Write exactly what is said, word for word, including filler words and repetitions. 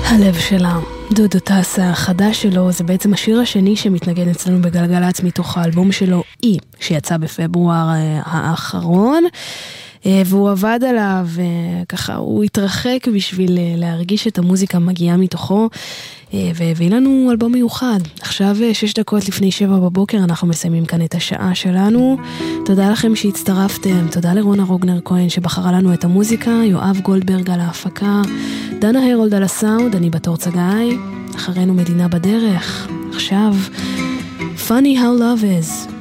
הלב שלה, דודו טסה, החדש שלו, זה בעצם השיר השני שמתנגן אצלנו בגלגלצ מתוך האלבום שלו, אי, שיצא בפברואר האחרון, והוא עבד עליו, ככה הוא התרחק בשביל להרגיש את המוזיקה מגיעה מתוכו, והביא לנו אלבום מיוחד. עכשיו שש דקות לפני שבע בבוקר אנחנו מסיימים כאן את השעה שלנו. תודה לכם שהצטרפתם, תודה לרונה רוגנר כהן שבחרה לנו את המוזיקה, יואב גולדברג על ההפקה, דנה הרולד על הסאונד, אני בתור צגאי, אחרינו מדינה בדרך. עכשיו Funny How Love Is.